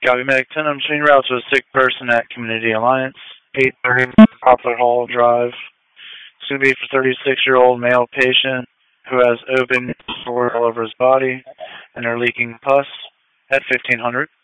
Copy Medic 10, I'm showing route to a sick person at Community Alliance, 830 Poplar Hall Drive. It's going to be for 36-year-old male patient who has open sores all over his body and are leaking pus at 1500.